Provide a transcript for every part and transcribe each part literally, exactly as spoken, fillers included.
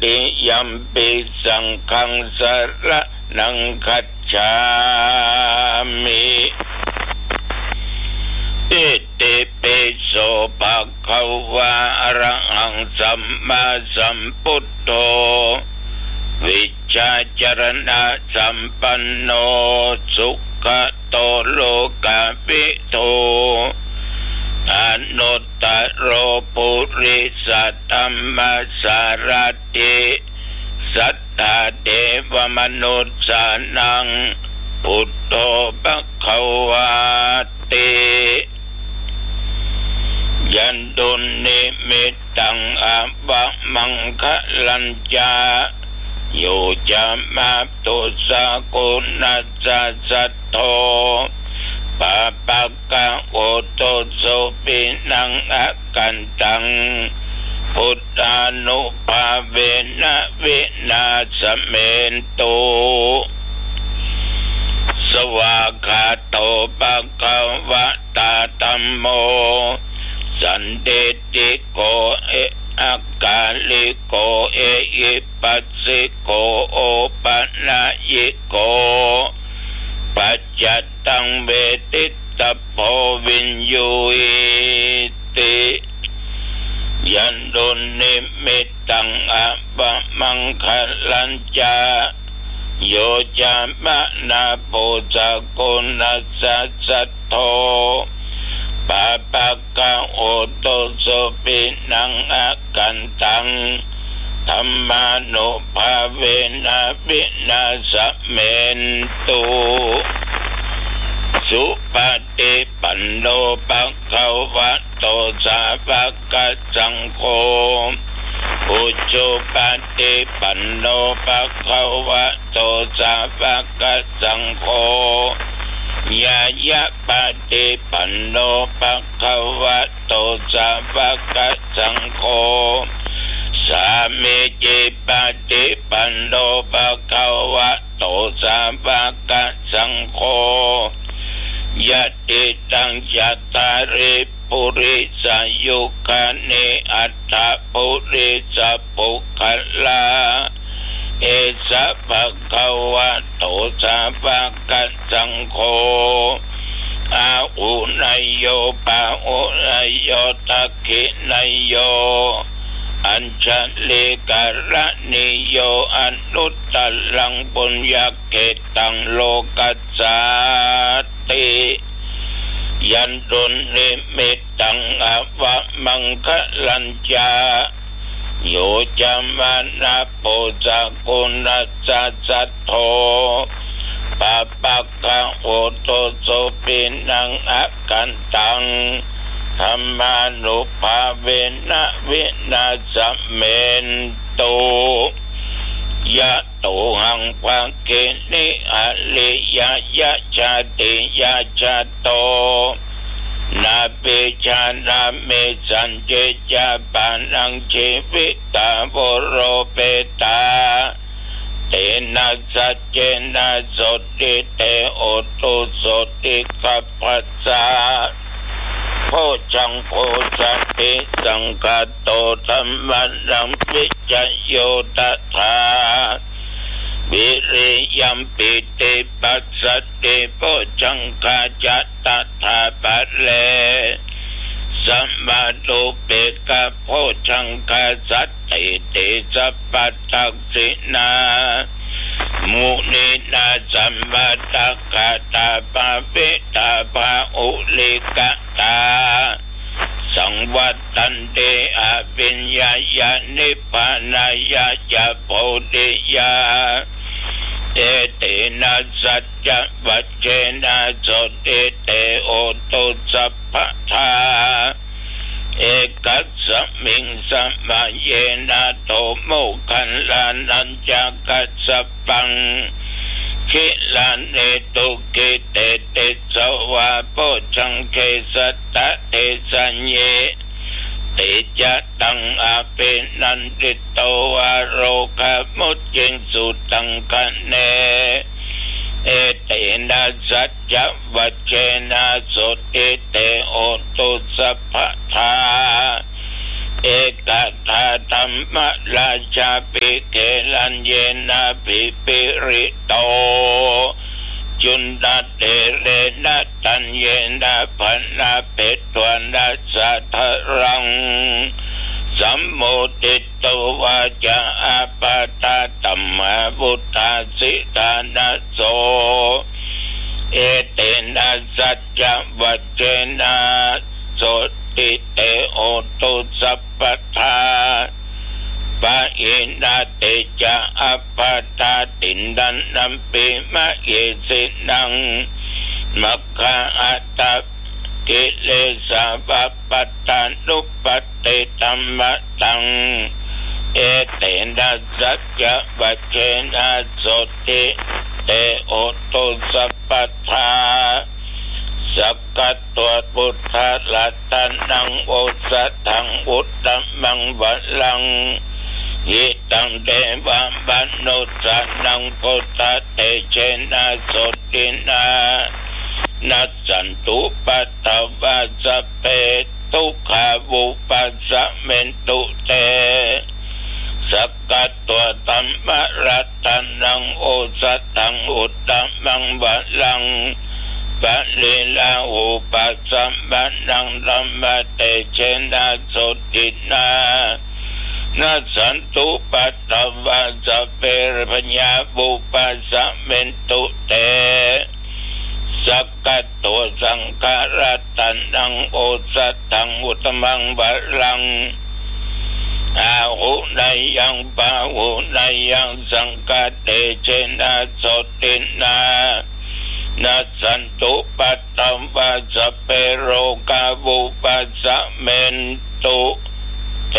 ติยัมปิสังฆังสรณังคัจฉามิอิติปิโสภะคะวะอะระหังสัมมาสัมพุทโธวิชชาจรณะสัมปันโนสุขโตโลกวิทูอนุตตโรปุริสัตธัมมัสสารติสัทธาเทวมนุสสานังพุทโธภควาติยันตุนิมิตตังอะวะมังคะลัญจาโยจะมาตุสะกุณัสสะสัทโธปะปะกะโอโตโสปินังอะกันตังพุทธานุภาเวนะวินาสเมนตุสวากขาโตภะคะวะตาธัมโมสันติติโกเออากาลิโกเออิปัสสิโกโอปัญญิโกปัจจัตตังเวทิตโพวินยูอิติยันตุนิมิตตังอะบะมังคะลัญจาโยจะมะนาปุจากุณัสสะสัทโธปะปะกะโอโตโสปินังอะกันตังธัมมานุภาเวนะวินาสเมนตุสุปฏิปันโนภะคะวะโตสาวกสังโฆอุจุปฏิปันโนภะคะวะโตสาวกสังโฆญาญะปฏิปันโนภะคะวะโตสาวกสังโฆสามิจิปฏิปันโนภะคะวะโตสาวกสังโฆยะติตังยัตตาริปุริสายุคานิอัตถปุริสปุคลาเอสะภะคะวะโตสาวกสังโฆอาอุนยโยปะอุนยโยทักขินยโยอัญชลิกรณิโยอนุตตรังปุญญเกตังโลกัสสาติยันตุนิมิตตังอะวะมังคะลัญจาโยจะมานะปุจากุณัสสะสัทโธปะปะกะโอโตโสปินังอะกันตังธัมมานุภาเวนะวินาสเมนตุยะโตหังภะเกนิอะลิยะยะชาติยะชะโตนาเปชานาเมสันเจจาปานังชีวิตาโวโรเปตาเตนะสัจเจนะโสติเตโอตุโสติกัปปัสสะโพชังโพชติสังฆโตธัมมังวิจโยตัทธาวิริยัมปิติปัสสติโพชังคาจัตตัทธาปัลเลสัมมาตุเปกะโพชังคาสัตติติสัพพทักษินามุนินาสัมมาตักขะตาปะเวตาภาอุลิกะตาสังวัตตันเตอภิญญายานิพพานายาจะโพธิยาเอเตนะสัจจวัจเจนะโสติเตโอตุสัพพทาเอกัสสมิงสัมมาเยนะโตโมขันลานัญจักกัสสปังคิลานิตุกิเตติสวะโพชังเคสัตตะเตสัญเยติจะตังอาเปนันติโตวะโรคมุจจิงสุตังคะเนเอเตนะสัจจวัจเจนะโสติเตโอตุสัพพทาเอกทาธรรมราชาปิเกลัญเยนะปิปิริโตจุนดาเตเรนะตัญเยนะพันนาเปตวันนาสัทรังสัมโมติโตวาจาอาปาตาตัมมาบุตตาสิทานะโสเอเตนะสัจจวัจเจนะโสติเตโอตุสัพพทาปะอินาเตจะอัปปาตาตินดันนัมปิมะเยสินังมัคคะอัตตะกิเลสะวัปปัตตานุปัตติธัมมะตังเอเตนะสัจจะวัจเจนะโสติเตโอตุสัพพทาสักกัตตัวพุทธลัตตันังโอสัตถังอุตตมังวัลลังยิตังเดวะมนุสสานังพุทธเตเชนะโสตินานัสสันตุปัตตวะสัพเพทุกขาวุปัสสะเมนตุเตสักกัตตัวธัมมรัตตันังโอสัตถังอุตตมังวัลลังปะลิลาอุปัสสัมปนังธัมมเตเชนะโสตินานัสสันตุปัตตวะสัพเพปัญญาบุปัสสะเมนตุเตสักกัตโตสังฆรัตนังโอสัตถังอุตตมังวัลลังอาหุนายังปาหุนายังสังฆเตเชนะโสตินานัสสันตุปัตตวะสัพเพโรกาบุปัสสะเมนตุเต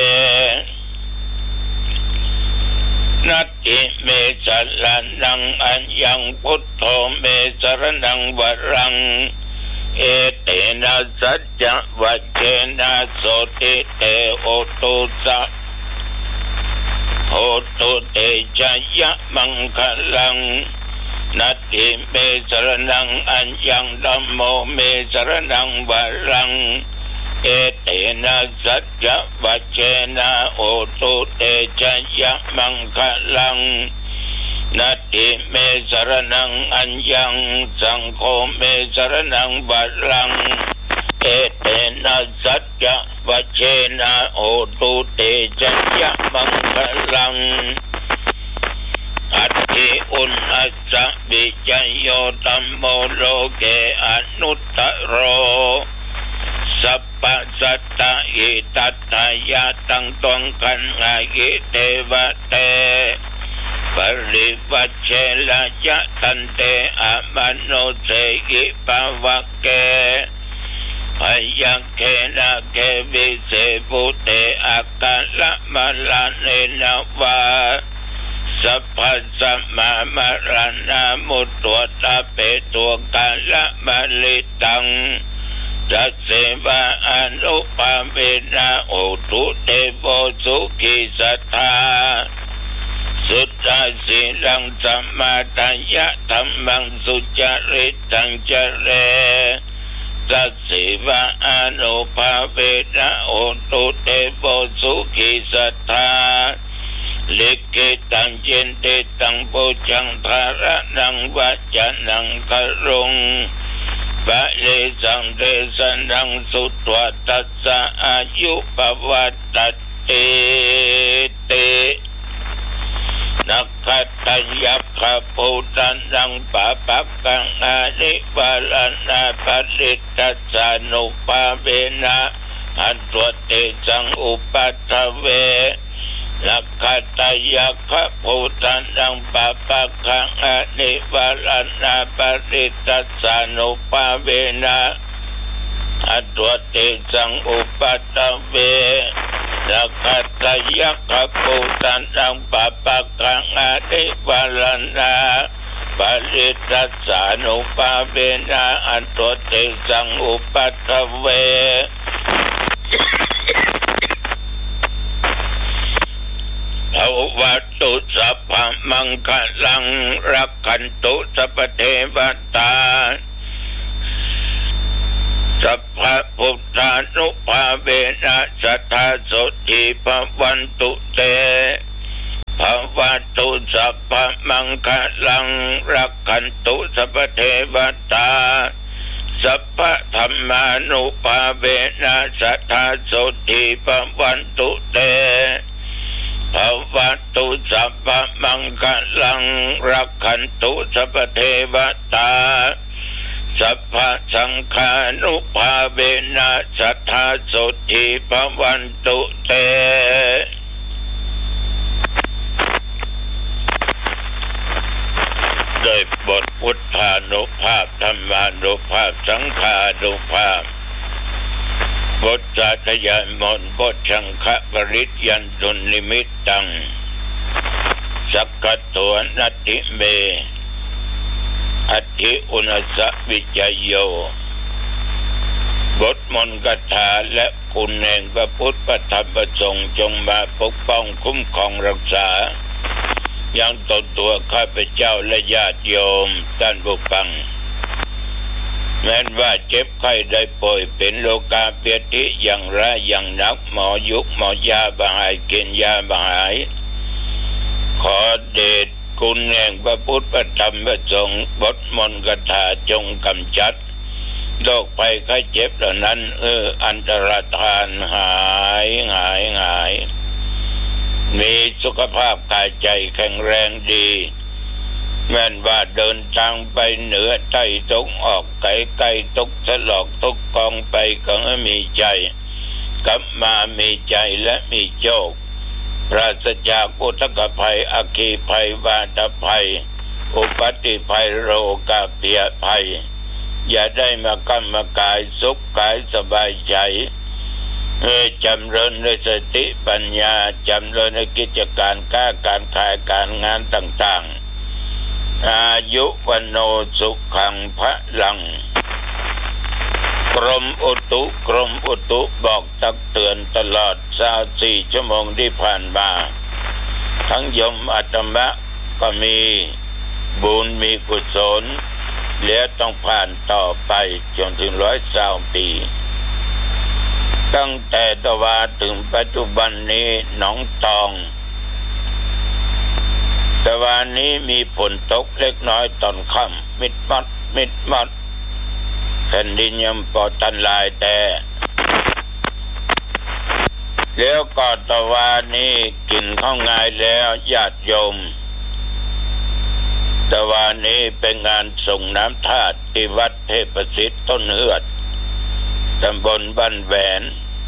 นัตติเมสรณังอัญญังพุทโธเมสรณังวรังเอเตนะสัจจวัจเจนะโสติเตโอตุสัพโหตุเตจยะมังคลังนัตติเมสรณังอัญญังธัมโมเมสรณังวรังเอเตนะสัจจวัจเจนะโอตุเตจยะมังคลังนัตติเมสรณังอัญญังสังโฆเมสรณังวรังเอเตนะสัจจวัจเจนะโอตุเตจยะมังคลังอัตถิอุณอัสสะวิจโยธัมโมโลเกอนุตตโรสัพพสัตตะอิตัตถายะตังตวงคันหายิเทวะเตปริวัชเชละยะตันเตอะมโนเสกิปะวะเกพยัคเขนะเกวิเสปุเตอะกะละมะละเนนะวาสัพพสัมมามารานามุตตัวตาเปตัวกาละมะลิตังจัสเสวะอนุปาเวนะโอตุเตโวสุขิสัทธาสุตตะสีลังสัมมาทัญญะธัมมังสุจริตังจเรจัสเสวะอนุปาเวนะโอตุเตโวสุขิสัทธาลิขิตังเจนเตตังปุจังภาระนังวัจจนังกรุงปะเลสังเทสันังสุตวะตัสสะอายุปวัตตติเตนักขัตตัญญขะปุตันนังปะปักกังอานิวาลนาปริตตัสสานุปาเวนะอันตัวเตสังอุปัฏฐเวนักขัตตัญญขะปุตันนังปะปักกังอานิวาลนาปริตตัสสานุปาเวนะอันตัวเตสังอุปัฏฐเวนักขัตตัญญขะปุตันนังปะปักกังอานิวาลนาปริตตัสสานุปาเวนะอันตัวเตสังอุปัฏฐเวเอาวัตตุสัพพมังคลังรักขันตุสัพพเทวตาสัพพะพุทธานุภาเวนะสัทธาโสติภวันตุเตภวัตุสัพพะมังคลังรักขันตุสัพพเทวตาสัพพะธรรมานุภาเวนะสัทธาโสติภวันตุเตภวัตุสัพพะมังคลังรักขันตุสัพพเทวตาสัพพะสังฆานุภาเวนะสัทธาโสติภวันตุเตโดยบทพุทธานุภาพธรรมานุภาพสังฆานุภาพบทสาธยายมนต์บทสังฆปริยันตุนิมิตตังสักขะโตนัตถิเมอธิอุณสะวิจโยบทมนต์คาถาและคุณแห่งพระพุทธพระธรรมพระสงฆ์จงมาปกป้องคุ้มครองรักษายังตนตัวข้าพเจ้าและญาติโยมท่านผู้ฟังแม้ว่าเจ็บไข้ได้ป่วยเป็นโรคาเปียติอย่างร้ายอย่างหนักหมอยุกหมอยาบหายกินยาบหายขอเดชคุณแห่งพระพุทธพระธรรมพระสงฆ์บทมนต์คาถาจงกำจัดโรคภัยไข้เจ็บเหล่านั้นเอออันตรธานหายหายหายมีสุขภาพกายใจแข็งแรงดีแม้นว่าเดินทางไปเหนือใต้ตกออกไกลไกลตกสลอกตกกองไปก็มีใจกลับมามีใจและมีโชคปราศจากอุทกภัยอัคคีภัยวาตภัยอุปัติภัยโรคาเปียภัยอย่าได้มากำมากายสุขกายสบายใจเมื่อจำเริญในสติปัญญาจำเริญในกิจการค้าการขายการงานต่างๆอายุวันโนสุขังพระลังกรมอุตุกรมอุตุบอกตักเตือนตลอดสามสิบสี่ชั่วโมงที่ผ่านมาทั้งยมอาตมะก็มีบุญมีกุศลเหลือต้องผ่านต่อไปจนถึงร้อยสามปีตั้งแต่ตะวันถึงปัจจุบันนี้หนองตองตะวันนี้มีฝนตกเล็กน้อยตอนค่ำมิดมัดมิดมัดแผ่นดินยังปอตันลายแต่แล้วก็ตะวันนี้กินข้าวง่ายแล้วญาติโยมตะวันนี้เป็นงานส่งน้ำธาตุที่วัดเทพสิทธิ์ต้นเหือดตำบลบ้านแหวน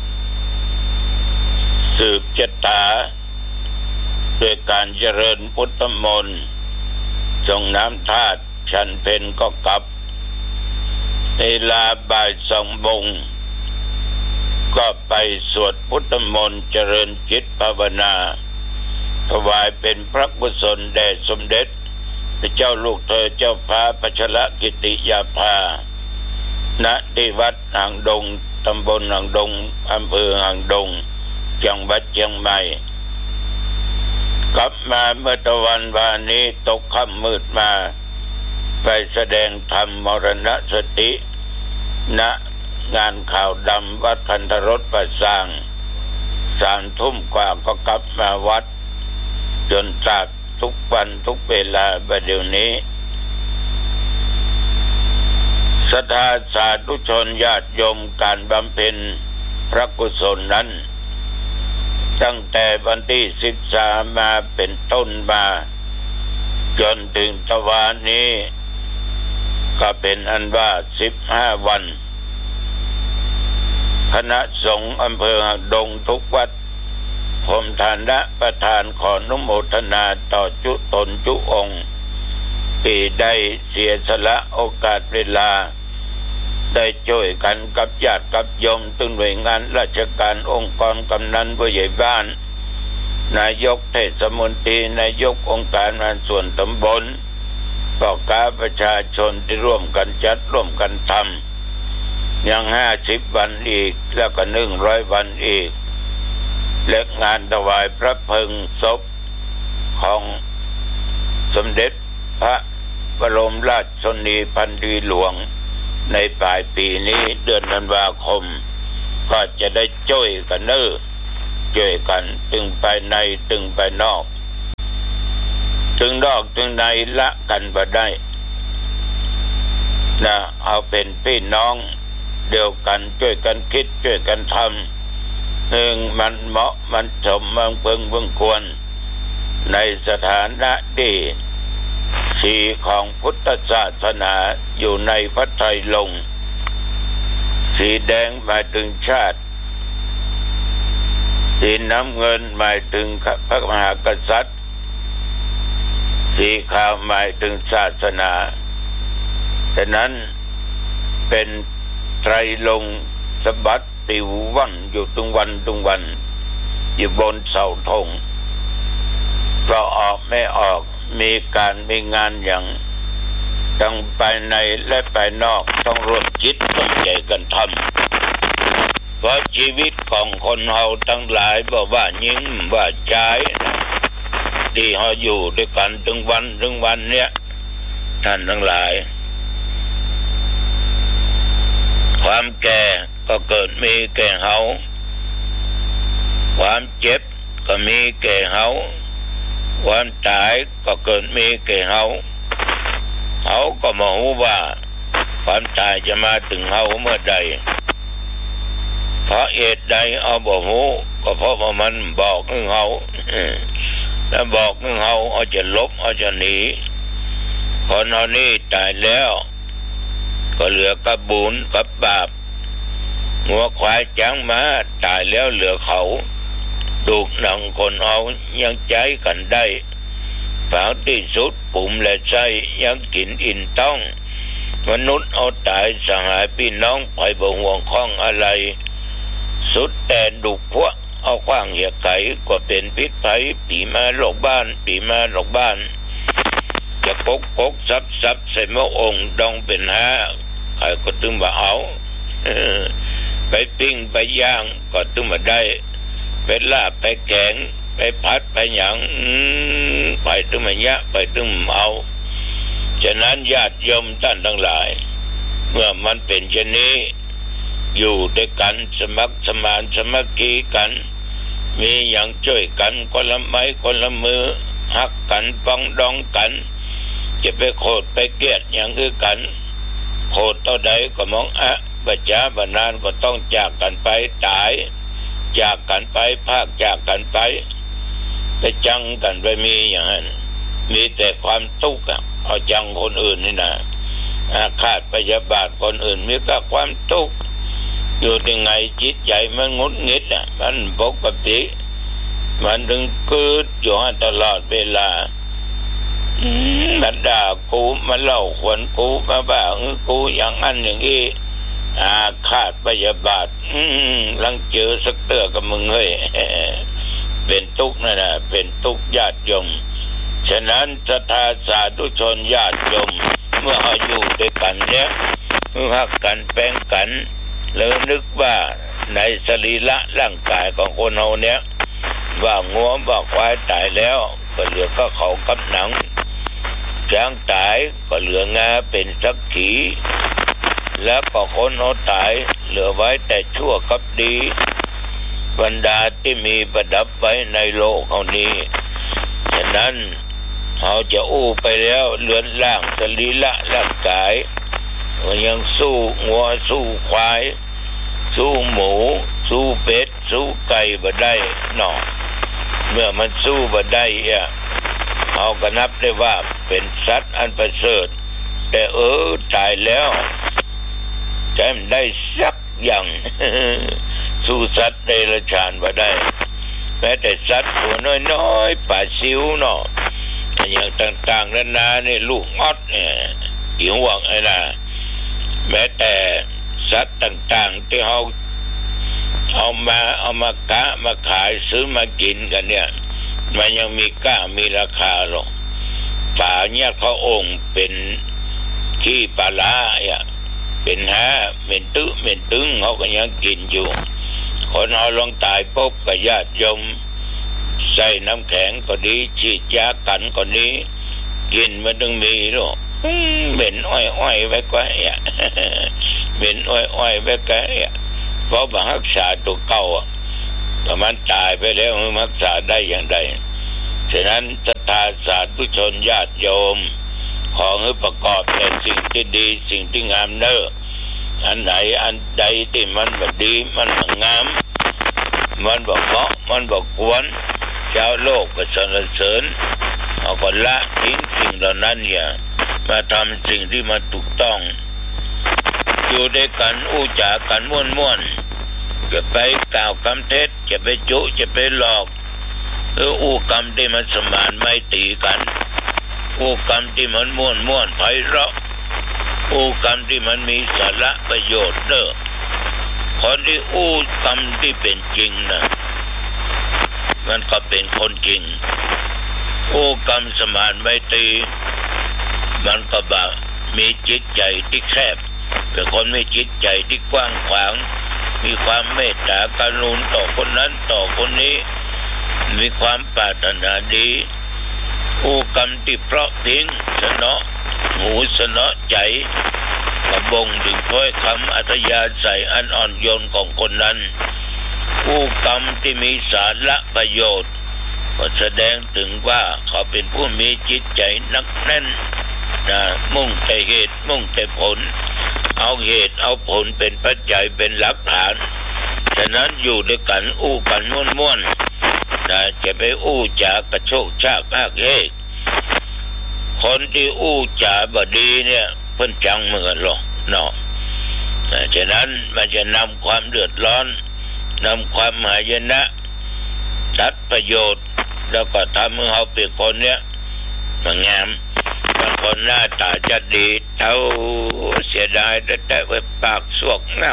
สืบชะตาด้วยการเจริญพุทธมนต์ส่งน้ำธาตุฉันเพลก็กลับในลาบ่ายสองโมงก็ไปสวดพุทธมนต์เจริญจิตภาวนาถวายเป็นพระกุศลแด่สมเด็จพระเจ้าลูกเธอเจ้าฟ้าพัชรกิติยาภาณที่วัดหางดงตำบลหางดงอำเภอหางดงจังหวัดเชียงใหม่กลับมาเมื่อตะวันวานนี้ตกค่ำมืดมาไปแสดงธรรมมรณสติณงานข่าวดำวัดคันธรสประสร้างสามทุ่มกว่าก็กลับมาวัดจนตราบทุกวันทุกเวลาบัดเดี๋ยวนี้ศรัทธาสาธุชนญาติโยมการบำเพ็ญพระกุศลนั้นตั้งแต่วันที่สิบสามมาเป็นต้นมาจนถึงตะวันนี้ก็เป็นอันว่าสิบห้าวันคณะสงฆ์อำเภอหางดงทุกวัดผมฐานะประธานขออนุโมทนาต่อจุตนจุองค์ที่ได้เสียสละโอกาสเวลาได้ช่วยกันกับญาติกับโยมตึงหน่วยงานราชการองค์กรกำนันผู้ใหญ่บ้านนายกเทศมนตรีนายกองค์การบริหารส่วนตำบลต่อการประชาชนที่ร่วมกันจัดร่วมกันทำยังห้าสิบวันอีกแล้วก็หนึ่งร้อยวันอีกและงานถวายพระเพลิงศพของสมเด็จพระบรมราชชนนีพันปีหลวงในปลายปีนี้เดือนธันวาคมก็จะได้ช่วยกันเนอช่วยกันตึงภายในตึงภายนอกตึงนอกตึงในละกันบ่ได้นะเอาเป็นพี่น้องเดียวกันช่วยกันคิดช่วยกันทำหนึ่งมันเหมาะมันสมมันเพิ่งเพิ่งควรในสถานะที่สีของพุทธศาสนาอยู่ในพระไตรลงค์สีแดงหมายถึงชาติสีน้ำเงินหมายถึงพระมหากษัตริย์สีขาวหมายถึงศาสนาฉะนั้นเป็นไตรลงค์สะบัดติววันอยู่ทุกวันทุกวันอยู่บนเสาธงก็ออกไม่ออกมีการมีงานอย่างทั้งภายในและภายนอกต้องร่วมจิตร่วมใจกันทำเพราะชีวิตของคนเฮาทั้งหลายบอกว่ายิ้มว่าใจที่เฮาอยู่ด้วยกันถึงวันถึงวันเนี้ยท่านทั้งหลายความแก่ก็เกิดมีแก่เฮาความเจ็บก็มีแก่เฮาความตายก็เกิดมีแก่เฮาเฮาก็บ่ฮู้ว่าความตายจะมาถึงเฮาเมื่อใดเพราะเหตุใดเอาบ่ฮู้ก็เพราะว่ามันบอกให้เฮาแล้วบอกให้เฮาเอาจะลบเอาจะหนีคนเฮานี่ตายแล้วก็เหลือกับบุญกับบาปงัวควายจ้างม้าตายแล้วเหลือเขาดูกหนังคนเอายังใจกันได้ฝาที่สุดปุ่มและใจยังกินอิ่นต้องมนุษย์เอาตายสหายพี่น้องไปบ่ห่วงข้องอะไรสุดแต่ดุพวกเอาขว้างเหยียบไก่ก็เป็นพิษภัยปีมาหลอกบ้านปีมาหลอกบ้านจะปกปกซับซับใส่หม้อองค์ดองเป็นห้าใครก็ตึงมาเอาไปปิ้งไปย่างก็ตึงมาได้ไปลาบไปแกงไปพัดไปหยังไปตึงมายะไปตึงเอาฉะนั้นญาติโยมท่านทั้งหลายเมื่อมันเป็นเช่นนี้อยู่ด้วยกันสมัครสมานสมัคคีกันมีอย่างช่วยกันคนละไม้คนละมือหักกันป้องดองกันจะไปโคตรไปเกลียดอย่างคือกันโคตรเท่าใดก็มองอะบัจจาบนานก็ต้องจากกันไปตายจากกันไปภาคจากกันไปไปจังกันไปมีอย่างนั้นมีแต่ความทุกข์เอาจังคนอื่นนี่นะอาฆาตพยาบาทคนอื่นมีแต่ความทุกข์อยู่ยังไงจิตใจมันงุดหงิดอ่ะมันปกติมันถึงเกิดอยู่ตลอดเวลามันด่ากูมันเล่าขวัญกูมาบ้ากูอย่างนั้นอย่างนี้อาฆาตพยาบาทลังเจอสักเตือกับมึงเฮ้ยเป็นทุกข์นั่นน่ะเป็นทุกข์ญาติโยมฉะนั้นศรัทธาสาธุชนญาติโยมเมื่อเราอยู่ด้วยกันเนี้ยหักกันแป้งกันแล้วนึกว่าในสรีระร่างกายของคนเราเนี้ยว่างัวว่าควายตายแล้วก็เหลือก็เขากับหนังช้างตายก็เหลืองาเป็นสักขีแล้วก็คนเราตายเหลือไว้แต่ชั่วกับดีบรรดาที่มีประดับไว้ในโลกเขานี้ฉะนั้นเขาจะอู้ไปแล้วเลือนล่างสรีระร่างกายก็ยังสู้งัวสู้ควายสู้หมูสู้เป็ดสู้ไก่บ่ได้หนอเมื่อมันสู้บ่ได้อ่ะเขาก็นับได้ว่าเป็นสัตว์อันประเสริฐแต่เออตายแล้วใจมันได้สักอย่าง สู้สัตว์เดรัจฉานบ่ได้แม้แต่สัตว์ตัวน้อยๆป่าซิวเนาะอย่างต่างๆนานานี่ลูกออดเนี่ยหิวหวังไอ้น่ะแม้แต่สัตว์ต่างๆที่เขาเอามาเอามากะมาขายซื้อมากินกันเนี่ยมันยังมีก้ามีราคาหรอกป่าเนี่ยเขาองค์เป็นขี้ปลาร้าอ่ะเป็นฮะเป็นตื้อเป็นตึงเขาก็ยังกินอยู่คนเอาลงตายปุ๊บก็ญาติโยมใส่น้ำแข็งก็ดีฉีดยากันก็ดีกินมันต้องมีหรอกเหม็นอ้อยๆไว้ก็อย่าเหม็นอ้อยๆไว้ก็อย่าเพราะบางรักษาตัวเก่าแต่มันตายไปแล้วมันรักษาได้อย่างไรฉะนั้นศรัทธาสาธุชนญาติโยมขอให้ประกอบแต่สิ่งที่ดีสิ่งที่งามเน้ออันไหนอันใดที่มันบ่ดีมันบ่งามมันบ่เหมาะมันบ่ควรชาวโลกก็สรรเสริญเอาก็ละทิ้งสิ่งเหล่านั้นอย่ามาทำสิ่งที่มันถูกต้องอยู่ด้วยกันอู้จากันม่วนๆจะไปกล่าวคำเท็จจะไปจุจะไปหลอกหรืออู้กรรมที่มันสมานไม่ตีกันอู้กรรมที่มันม่วนๆไพเราะอู้กรรมที่มันมีสาระประโยชน์เด้อคนที่อู้กรรมที่เป็นจริงนะมันก็เป็นคนจริงอู้กรรมสมานไม่ตีมันก็บามีจิตใจที่แคบเป็นคนมีจิตใจที่กว้างขวางมีความเมตตากรุณาต่อคนนั้นต่อคนนี้มีความปรารถนาดีอู้กรรมที่เพราะพริ้งสนอหูสนอใจกระบงถึงถ้อยคำอัธยาศัยอันอ่อนโยนของคนนั้นอู้กรรมที่มีสาระประโยชน์ก็แสดงถึงว่าเขาเป็นผู้มีจิตใจนักแน่นนะมุ่งแต่เหตุมุ่งแต่ผลเอาเหตุเอาผลเป็นปัจจัยเป็นหลักฐานฉะนั้นอยู่ด้วยกันอู้กันม่วนๆนะจะไปอู้จากระโชกชากอ้ากเฮกคนที่อู้จาบดีเนี่ยเพิ่นจังเหมือนหรอกเนาะฉะนั้นมันจะนำความเดือดร้อนนำความหายนะตัดประโยชน์แล้วก็ทำให้เขาเป็นคนเนี้ยมันงามบางคนหน้าตาจะดีเท่าเสียดายแต่แต่ไว้ปากสวกเงา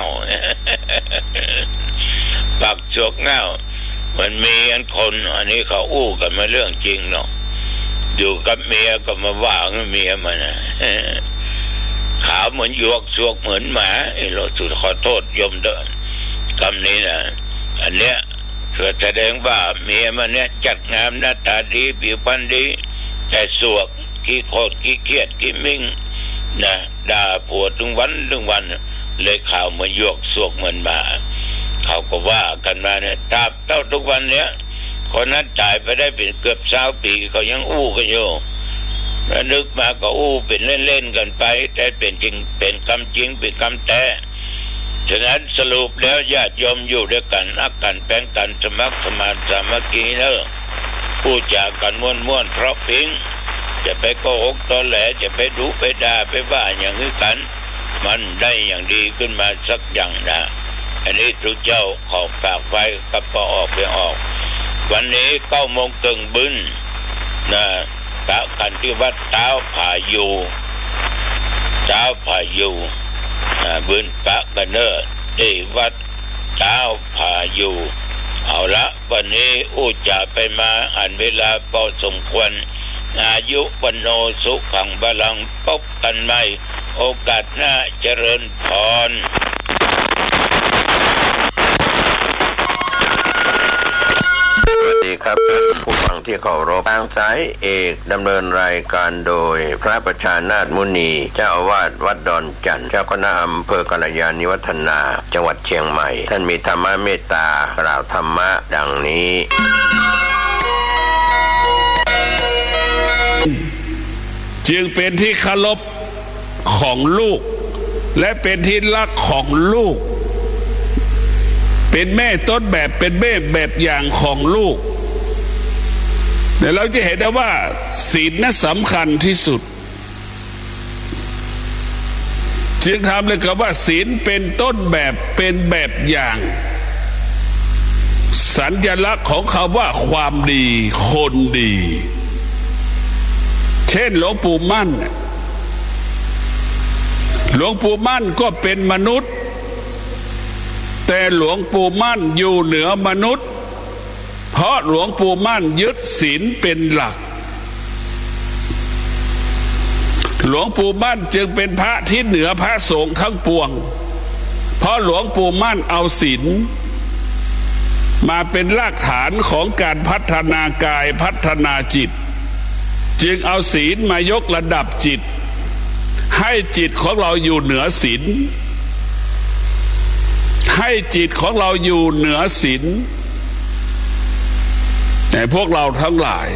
ปากสวกเงามันมีอันคนอันนี้เขาอู้กันมาเรื่องจริงเนาะอยู่กับเมียก็มาว่าเมียมันนะขาวเหมือนยวกสวกเหมือนหมาไอ้เราสุดขอโทษยมเด้อคำนี้นะอันเนี้ยแสดงว่าเมียมันเนี้ยจัดงามหน้าตาดีผิวพรรณดีแต่สวกขี้โคตรขี้เกียจขี้มิ่งนะด่าผัวถึงวันถึงวันเลยข่าวมายวกสวกเหมือนหมาเขาก็ว่ากันมาเนี่ยตราบเท่าทุกวันเนี้ยคนนั้นตายไปได้เป็นเกือบสามปีเขายังอู้กันอยู่แล้วนึกมาก็อู้เป็นเล่นๆกันไปแต่เป็นจริงเป็นคำจริงเป็นคำแท้ฉะนั้นสรุปแล้วญาติโยมอยู่ด้วยกันรักกันแป้งกันสมัครสมานสามัคคีเนอะพูดจากันม่วนๆเพราะพิงจะไปโกหกตอแหลจะไปดุไปด่าไปว่าอย่างนี้กันมันได้อย่างดีขึ้นมาสักอย่างนะอันนี้ทุกเจ้าขอฝากไว้กับพอออกไปออกวันนี้เก้าโมงครึ่งบึ้นนะกะกันที่วัดเท้าผายูเท้าผายูนะบึ้นปะกันเนอที่วัดเท้าผายูเอาละวันนี้อู้จะไปมาอ่านเวลาพอสมควรอายุวันโนสุขังบาลังพบกันใหม่โอกาสหน้าเจริญพรสวัสดีครับท่านผู้ฟังที่เคารพทางสายเอกดำเนินรายการโดยพระประชานาถมุนีเจ้าอาวาสวัดดอนจันทร์เจ้าคณะอำเภอกัลยาณิวัฒนาจังหวัดเชียงใหม่ท่านมีธรรมะเมตตากล่าวธรรมะดังนี้จึงเป็นที่เคารพของลูกและเป็นที่รักของลูกเป็นแม่ต้นแบบเป็นแม่แบบอย่างของลูกเดี๋ยวเราจะเห็นได้ว่าศีลนั้นสำคัญที่สุดจึงทำเลยกับว่าศีลเป็นต้นแบบเป็นแบบอย่างสัญลักษณ์ของคำว่าความดีคนดีเช่นหลวงปู่มั่นหลวงปู่มั่นก็เป็นมนุษย์แต่หลวงปู่มั่นอยู่เหนือมนุษย์เพราะหลวงปู่มั่นยึดศีลเป็นหลักหลวงปู่มั่นจึงเป็นพระที่เหนือพระสงฆ์ทั้งปวงเพราะหลวงปู่มั่นเอาศีลมาเป็นรากฐานของการพัฒนากายพัฒนาจิตจึงเอาศีลมายกระดับจิตให้จิตของเราอยู่เหนือศีลให้จิตของเราอยู่เหนือศีลแต่พวกเราทั้งหลาย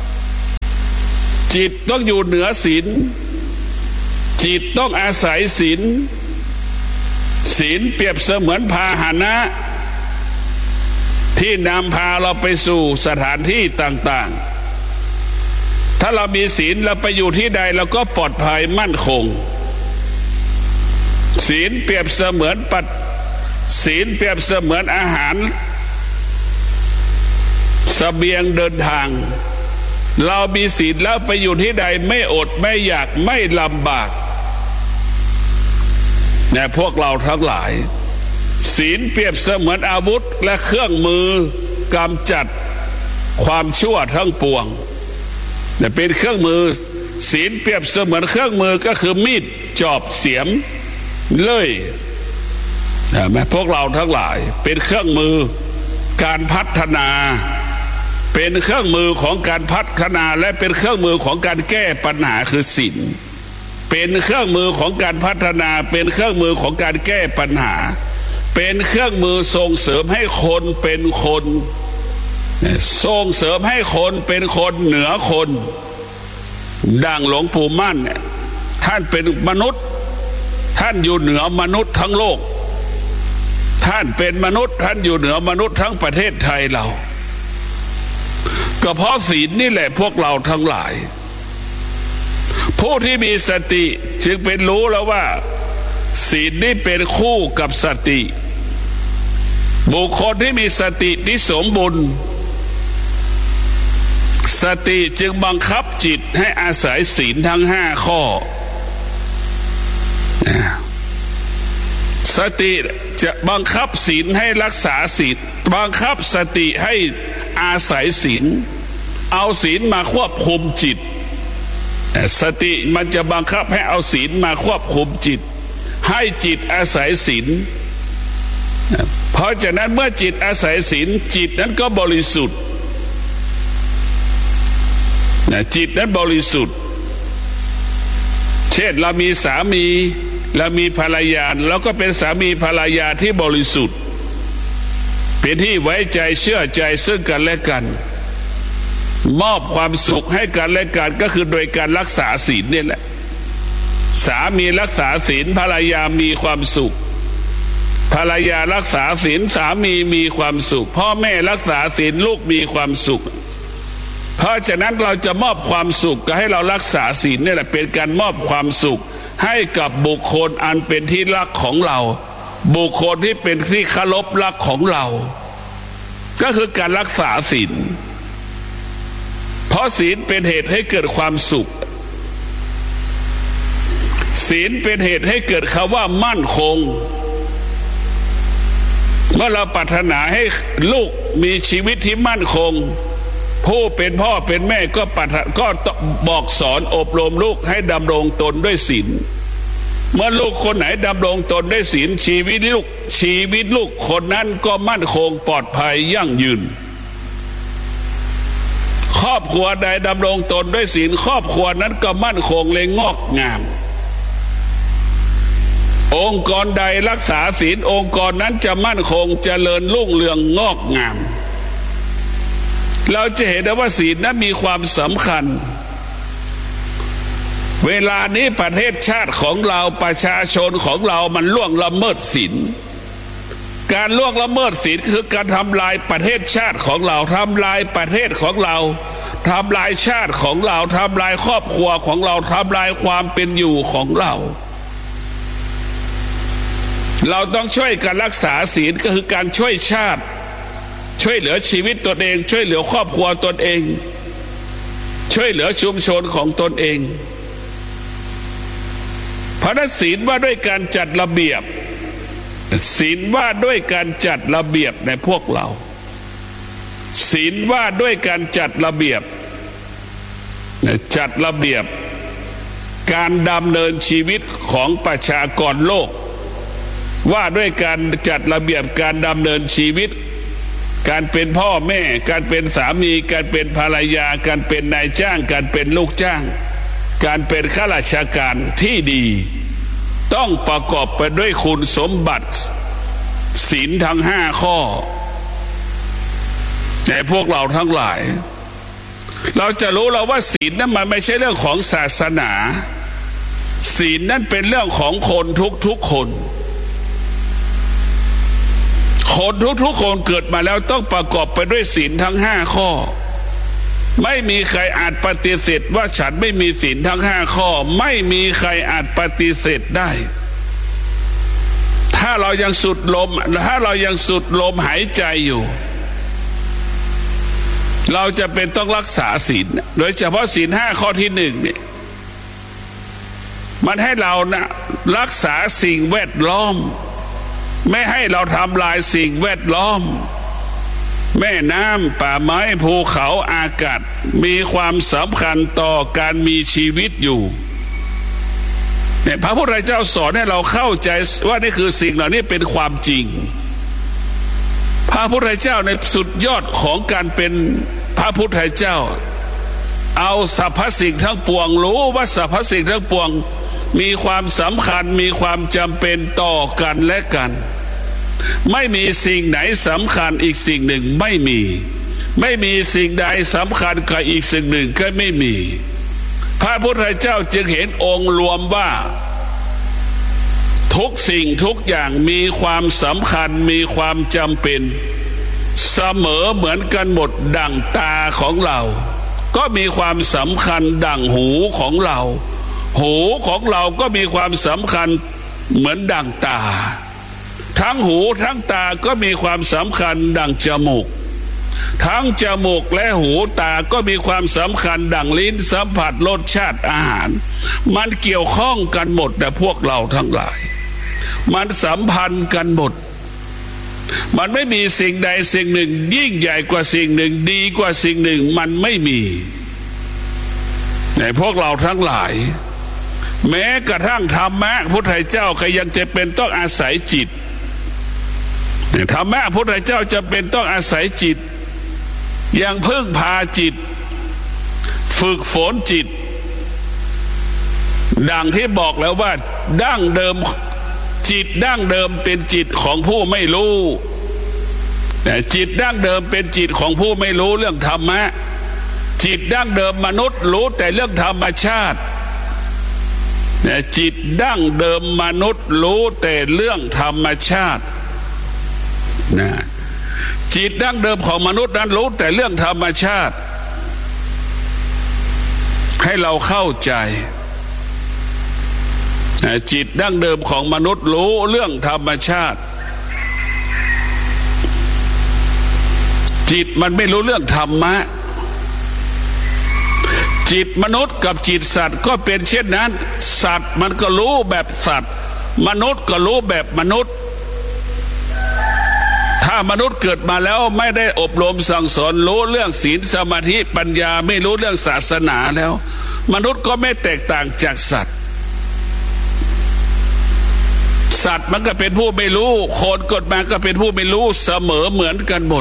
จิตต้องอยู่เหนือศีลจิตต้องอาศัยศีลศีลเปรียบเสมือนพาหนะที่นำพาเราไปสู่สถานที่ต่างๆถ้าเรามีศีลเราไปอยู่ที่ใดเราก็ปลอดภัยมั่นคงศีลเปรียบเสมือนปัจศีลเปรียบเสมือนอาหารเสบียงเดินทางเรามีศีลแล้วไปอยู่ที่ใดไม่อดไม่อยากไม่ลำบากแต่พวกเราทั้งหลายศีลเปรียบเสมือนอาวุธและเครื่องมือกำจัดความชั่วทั้งปวงแต่เป็นเครื่องมือศีลเปรียบเสมือนเครื่องมือก็คือมีดจอบเสียมเลื่อยนะแม้พวกเราทั้งหลายเป็นเครื่องมือการพัฒนาเป็นเครื่องมือของการพัฒนาและเป็นเครื่องมือของการแก้ปัญหาคือศีลเป็นเครื่องมือของการพัฒนาเป็นเครื่องมือของการแก้ปัญหาเป็นเครื่องมือส่งเสริมให้คนเป็นคนส่งเสริมให้คนเป็นคนเหนือคนดังหลวงปู่มั่นเนี่ยท่านเป็นมนุษย์ท่านอยู่เหนือมนุษย์ทั้งโลกท่านเป็นมนุษย์ท่านอยู่เหนือมนุษย์ทั้งประเทศไทยเราก็เพราะศีลนี่แหละพวกเราทั้งหลายผู้ที่มีสติจึงเป็นรู้แล้วว่าศีลนี่เป็นคู่กับสติบุคคลที่มีสติที่สมบูรณ์สติจึงบังคับจิตให้อาศัยศีลทั้งห้าข้อสติจะบังคับศีลให้รักษาศีลบังคับสติให้อาศัยศีลเอาศีลมาควบคุมจิตสติมันจะบังคับให้เอาศีลมาควบคุมจิตให้จิตอาศัยศีลเพราะฉะนั้นเมื่อจิตอาศัยศีลจิตนั้นก็บริสุทธิ์จิตนั้นบริสุทธิ์เช่นเรามีสามีเรามีภรรยาแล้วก็เป็นสามีภรรยาที่บริสุทธิ์เป็นที่ไว้ใจเชื่อใจซึ่งกันและกันมอบความสุขให้กันและกันก็คือโดยการรักษาศีลนี่แหละสามีรักษาศีลภรรยามีความสุขภรรยารักษาศีลสามีมีความสุขพ่อแม่รักษาศีลลูกมีความสุขเพราะฉะนั้นเราจะมอบความสุขก็ให้เรารักษาศีลนี่แหละเป็นการมอบความสุขให้กับบุคคลอันเป็นที่รักของเราบุคคลที่เป็นที่เคารพรักของเราก็คือการรักษาศีลเพราะศีลเป็นเหตุให้เกิดความสุขศีลเป็นเหตุให้เกิดคำว่ามั่นคงเมื่อเราปรารถนาให้ลูกมีชีวิตที่มั่นคงผู้เป็นพ่อเป็นแม่ก็ปรารถก็บอกสอนอบรมลูกให้ดำรงตนด้วยศีลเมื่อลูกคนไหนดำรงตนด้วยศีลชีวิตลูกชีวิตลูกคนนั้นก็มั่นคงปลอดภัยยั่งยืนครอบครัวใดดำรงตนด้วยศีลครอบครัวนั้นก็มั่นคงเลยงอกงามองค์กรใดรักษาศีลองค์กรนั้นจะมั่นคงเจริญรุ่งเรืองงอกงามเราจะเห็นได้ว่าศีลนั้นมีความสำคัญเวลานี้ประเทศชาติของเราประชาชนของเรามันล่วงละเมิดศีลการล่วงละเมิดศีลคือการทำลายประเทศชาติของเราทำลายประเทศของเราทำลายชาติของเราทำลายครอบครัวของเราทำลายความเป็นอยู่ของเราเราต้องช่วยกันรักษาศีลก็คือการช่วยชาติช่วยเหลือชีวิตตนเองช่วยเหลือครอบครัวตนเองช่วยเหลือชุมชนของตนเองเพราะนั้นศีลว่าด้วยการจัดระเบียบศีลว่าด้วยการจัดระเบียบในพวกเราศีลว่าด้วยการจัดระเบียบจัดระเบียบการดำเนินชีวิตของประชากรโลกว่าด้วยการจัดระเบียบการดำเนินชีวิตการเป็นพ่อแม่การเป็นสามีการเป็นภรรยาการเป็นนายจ้างการเป็นลูกจ้างการเป็นข้าราชการที่ดีต้องประกอบไปด้วยคุณสมบัติศีลทั้งห้าข้อแต่พวกเราทั้งหลายเราจะรู้แล้วว่าศีลนั้นมันไม่ใช่เรื่องของศาสนาศีลนั้นเป็นเรื่องของคนทุกๆคนคนทุกๆคนเกิดมาแล้วต้องประกอบไปด้วยศีลทั้งห้าข้อไม่มีใครอาจปฏิเสธว่าฉันไม่มีศีลทั้งห้าข้อไม่มีใครอาจปฏิเสธได้ถ้าเรายังสุดลมถ้าเรายังสุดลมหายใจอยู่เราจะเป็นต้องรักษาศีลโดยเฉพาะศีลห้าข้อที่หนึ่งเนี่ยมันให้เรานะรักษาสิ่งแวดล้อมไม่ให้เราทำลายสิ่งแวดล้อมแม่น้ำป่าไม้ภูเขาอากาศมีความสำคัญต่อการมีชีวิตอยู่เนี่ยพระพุทธเจ้าสอนให้เราเข้าใจว่านี่คือสิ่งเหล่านี้เป็นความจริงพระพุทธเจ้าในสุดยอดของการเป็นพระพุทธเจ้าเอาสรรพสิ่งทั้งปวงรู้ว่าสรรพสิ่งทั้งปวงมีความสำคัญมีความจำเป็นต่อกันและกันไม่มีสิ่งไหนสำคัญอีกสิ่งหนึ่งไม่มีไม่มีสิ่งใดสำคัญกับอีกสิ่งหนึ่งก็ไม่มีพระพุทธเจ้าจึงเห็นองค์รวมว่าทุกสิ่งทุกอย่างมีความสำคัญมีความจำเป็นเสมอเหมือนกันหมดดั่งตาของเราก็มีความสำคัญดั่งหูของเราหูของเราก็มีความสำคัญเหมือนดั่งตาทั้งหูทั้งตาก็มีความสำคัญดั่งจมูกทั้งจมูกและหูตาก็มีความสำคัญดั่งลิ้นสัมผัสรสชาติอาหารมันเกี่ยวข้องกันหมดแต่พวกเราทั้งหลายมันสัมพันธ์กันหมดมันไม่มีสิ่งใดสิ่งหนึ่งยิ่งใหญ่กว่าสิ่งหนึ่งดีกว่าสิ่งหนึ่งมันไม่มีในพวกเราทั้งหลายแม้กระทั่งธรรมะพุทธเจ้าก็ยังจะเป็นต้องอาศัยจิตธรรมะพุทธเจ้าจะเป็นต้องอาศัยจิตยังพึ่งพาจิตฝึกฝนจิตดังที่บอกแล้วว่าดั้งเดิมจิตดั้งเดิมเป็นจิตของผู้ไม่รู้แต่จิตดั้งเดิมเป็นจิตของผู้ไม่รู้เรื่องธรรมะจิตดั้งเดิมมนุษย์รู้แต่เรื่องธรรมชาติแต่จิตดั้งเดิมมนุษย์รู้แต่เรื่องธรรมชาตินะจิตดั้งเดิมของมนุษย์นั้นรู้แต่เรื่องธรรมชาติให้เราเข้าใจจิตดั้งเดิมของมนุษย์รู้เรื่องธรรมชาติจิตมันไม่รู้เรื่องธรรมะจิตมนุษย์กับจิตสัตว์ก็เป็นเช่นนั้นสัตว์มันก็รู้แบบสัตว์มนุษย์ก็รู้แบบมนุษย์ถ้ามนุษย์เกิดมาแล้วไม่ได้อบรมสั่งสอนรู้เรื่องศีลสมาธิปัญญาไม่รู้เรื่องศาสนาแล้วมนุษย์ก็ไม่แตกต่างจากสัตว์สัตว์มันก็เป็นผู้ไม่รู้คนเกิดมาก็เป็นผู้ไม่รู้เสมอเหมือนกันหมด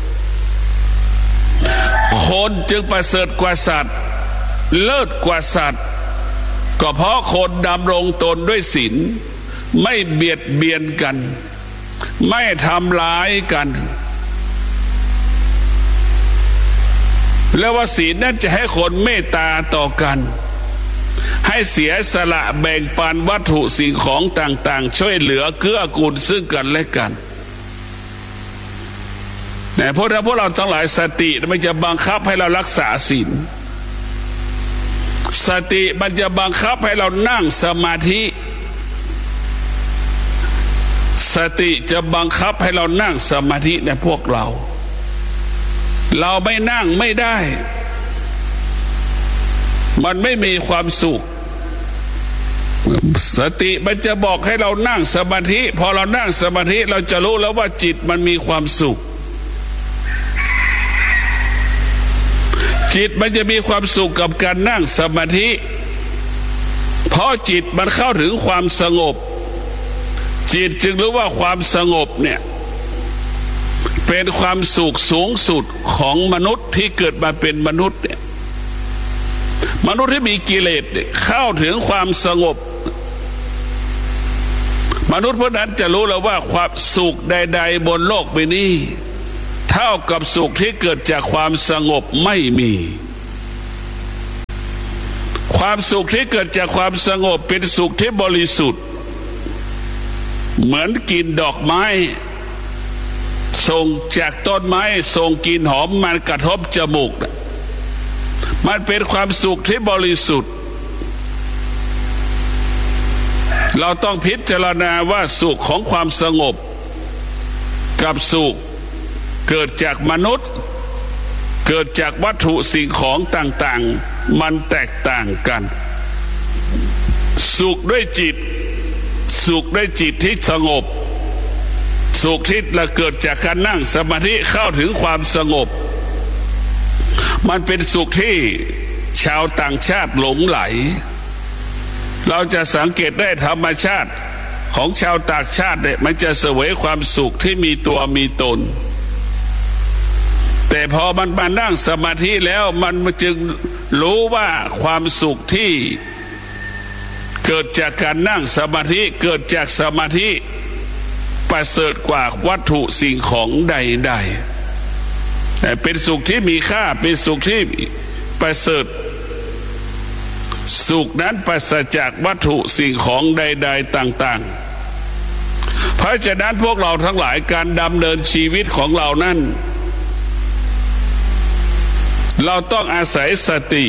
คนจึงประเสริฐกว่าสัตว์เลิศกว่าสัตว์ก็เพราะคนดำรงตนด้วยศีลไม่เบียดเบียนกันไม่ทำร้ายกันแล้วว่าศีลนั้นจะให้คนเมตตาต่อกันให้เสียสละแบ่งปันวัตถุสิ่งของต่างๆช่วยเหลือเกื้อกูลซึ่งกันและกันแต่พวกเราพวกเราทั้งหลายสติมันจะบังคับให้เรารักษาศีลสติมันจะบังคับให้เรานั่งสมาธิสติจะบังคับให้เรานั่งสมาธิในพวกเราเราไม่นั่งไม่ได้มันไม่มีความสุขสติมันจะบอกให้เรานั่งสมาธิพอเรานั่งสมาธิเราจะรู้แล้วว่าจิตมันมีความสุขจิตมันจะมีความสุขกับการนั่งสมาธิเพราะจิตมันเข้าถึงความสงบจิตจึงรู้ว่าความสงบเนี่ยเป็นความสุขสูงสุดของมนุษย์ที่เกิดมาเป็นมนุษย์เนี่ยมนุษย์ที่มีกิเลสเข้าถึงความสงบมนุษย์พวกนั้นจะรู้แล้วว่าความสุขใดๆบนโลกใบนี้เท่ากับสุขที่เกิดจากความสงบไม่มีความสุขที่เกิดจากความสงบเป็นสุขที่บริสุทธิ์เหมือนกินดอกไม้ส่งจากต้นไม้ส่งกลิ่นหอมมันกระทบจมูกมันเป็นความสุขที่บริสุทธิ์เราต้องพิจารณาว่าสุขของความสงบกับสุขเกิดจากมนุษย์เกิดจากวัตถุสิ่งของต่างๆมันแตกต่างกันสุขด้วยจิตสุขด้วยจิตที่สงบสุขที่ละเกิดจากการนั่งสมาธิเข้าถึงความสงบมันเป็นสุขที่ชาวต่างชาติหลงไหลเราจะสังเกตได้ธรรมชาติของชาวต่างชาติเนี่ยมันจะเสวยความสุขที่มีตัวมีตนแต่พอมันมานั่งสมาธิแล้วมันจึงรู้ว่าความสุขที่เกิดจากการนั่งสมาธิเกิดจากสมาธิประเสริฐกว่าวัตถุสิ่งของใดๆแต่เป็นสุขที่มีค่าเป็นสุขที่ประเสริฐสุขนั้นปราศจากวัตถุสิ่งของใดๆต่างๆเพราะฉะนั้นพวกเราทั้งหลายการดำเนินชีวิตของเรานั้นเราต้องอาศัยสติ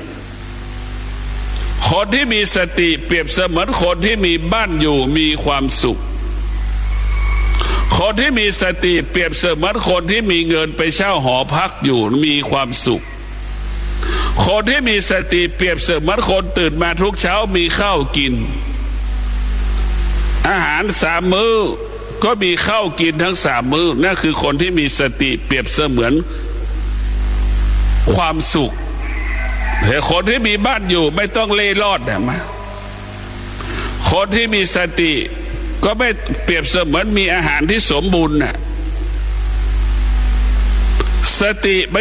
คนที่มีสติเปรียบเสมือนคนที่มีบ้านอยู่มีความสุขคนที่มีสติเปรียบเสมือนคนที่มีเงินไปเช่าหอพักอยู่มีความสุขคนที่มีสติเปรียบเสมือนคนตื่นมาทุกเช้ามีข้าวกินอาหารสามมื้อก็มีข้าวกินทั้งสามมื้อนั่นคือคนที่มีสติเปรียบเสมือนความสุขแต่คนที่มีบ้านอยู่ไม่ต้องเล่ร่อนนะมาคนที่มีสติก็ไม่เปรียบเสมือนมีอาหารที่สมบูรณ์น่ะสติ